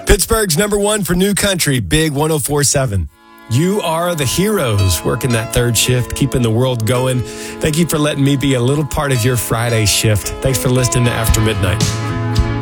Pittsburgh's number one for new country, Big 104.7. You are the heroes working that third shift, keeping the world going. Thank you for letting me be a little part of your Friday shift. Thanks for listening to After Midnight.